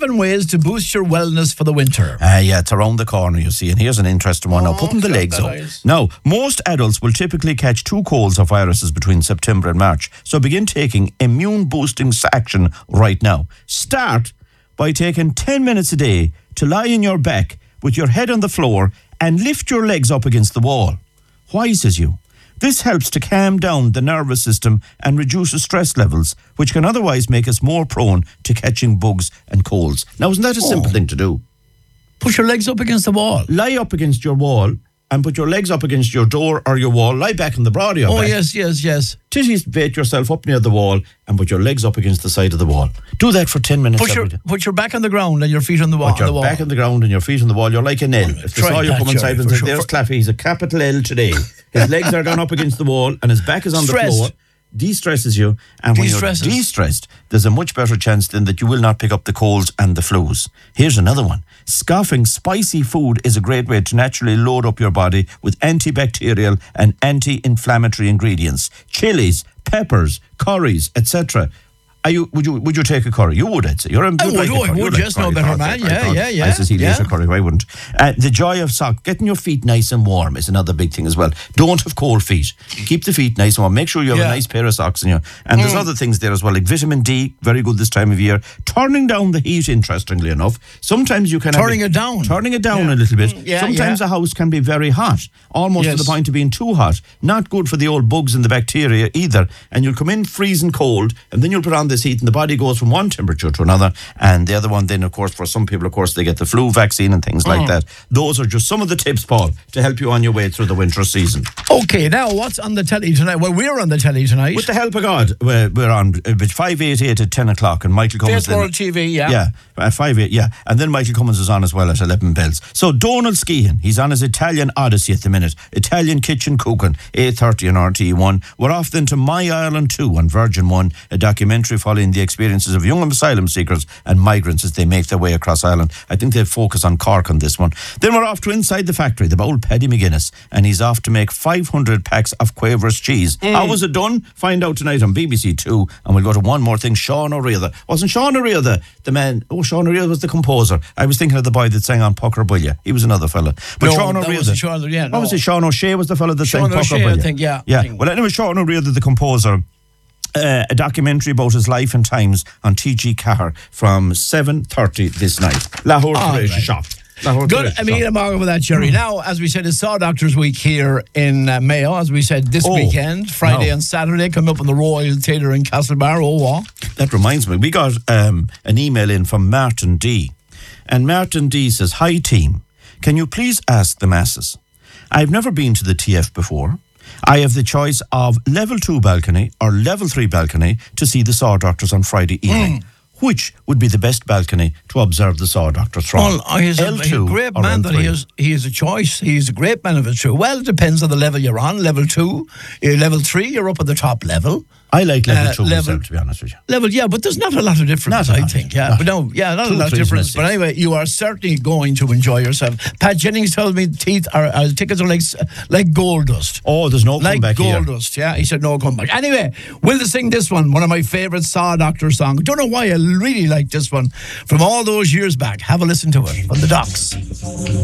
7 ways to boost your wellness for the winter. Yeah, it's around the corner, you see. And here's an interesting one. Now, putting the legs up. Now, most adults will typically catch 2 colds or viruses between September and March. So begin taking immune-boosting action right now. Start by taking 10 minutes a day to lie on your back with your head on the floor and lift your legs up against the wall. Why, says you? This helps to calm down the nervous system and reduces stress levels, which can otherwise make us more prone to catching bugs and colds. Now, isn't that a simple thing to do? Push your legs up against the wall. Lie up against your wall and put your legs up against your door or your wall. Lie back on the broad of your back. Yes. Titty-bait yourself up near the wall and put your legs up against the side of the wall. Do that for 10 minutes every day. Put your back on the ground and your feet on the wall. Put your back on the ground and your feet on the wall. You're like an L. If they saw you come inside and say, there's Claffy, he's a capital L today. His legs are down up against the wall and his back is on the floor. De-stresses you, and when you're de-stressed, there's a much better chance then that you will not pick up the colds and the flus. Here's another one. Scoffing spicy food is a great way to naturally load up your body with antibacterial and anti-inflammatory ingredients. Chilies, peppers, curries, etc. Would you take a curry? You would, I'd say. I would, just no better, man. Yeah. I says he'd eat a curry, I wouldn't. The joy of getting your feet nice and warm is another big thing as well. Don't have cold feet. Keep the feet nice and warm. Make sure you have a nice pair of socks in you. And there's other things there as well, like vitamin D, very good this time of year. Turning down the heat, interestingly enough. Sometimes you can turning it down a little bit. Sometimes a house can be very hot, almost to the point of being too hot. Not good for the old bugs and the bacteria either. And you'll come in freezing cold, and then you'll put on this heat and the body goes from one temperature to another, and the other one then, of course, for some people, of course, they get the flu vaccine and things like that. Those are just some of the tips, Paul, to help you on your way through the winter season. Okay, now what's on the telly tonight? Well, we're on the telly tonight. With the help of God, we're on 588 at 10 o'clock, and Michael Cummins World TV, Yeah, 5-8, yeah. And then Michael Cummins is on as well at 11 bells. So Donald Skehan, he's on his Italian Odyssey at the minute. Italian Kitchen Cooking, 8:30 on RTE1. We're off then to My Ireland 2 on Virgin 1, a documentary following the experiences of young asylum seekers and migrants as they make their way across Ireland. I think they focus on Cork on this one. Then we're off to Inside the Factory, the old Paddy McGuinness, and he's off to make 500 packs of Quavers cheese. How was it done? Find out tonight on BBC 2, and we'll go to one more thing. Sean O'Reilly. Wasn't Sean O'Reilly the man? Oh, Sean O'Reilly was the composer. I was thinking of the boy that sang on Pucker Bulla. He was another fella. But Sean O'Reilly. What was it? Sean O'Shea was the fella that sang Pucker Bulla. I think, yeah. Well, anyway, Sean O'Reilly, the composer. A documentary about his life and times on TG Cahir from 7:30 this night. Lahore Shop. Good. I mean, I'm over that, Jerry. Now, as we said, it's Saw Doctors Week here in Mayo. As we said, this weekend, Friday and Saturday, coming up in the Royal Theatre in Castlebar. That reminds me, we got an email in from Martin D. And Martin D says, "Hi team, can you please ask the masses? I've never been to the TF before. I have the choice of level 2 balcony or level 3 balcony to see the Saw Doctors on Friday evening. Which would be the best balcony to observe the Saw Doctors from? Well, he's a great man that he has a choice. He's a great man of it too. Well, it depends on the level you're on. Level 2, level 3, you're up at the top level. I like level 2 myself, to be honest with you. But there's not a lot of difference, I think. Not a lot of difference. But anyway, you are certainly going to enjoy yourself. Pat Jennings told me tickets are like gold dust. Oh, there's no comeback here. Like gold dust, yeah. He said no comeback. Anyway, we'll sing this one of my favourite Saw Doctor songs. Don't know why I really like this one from all those years back. Have a listen to it on the docks.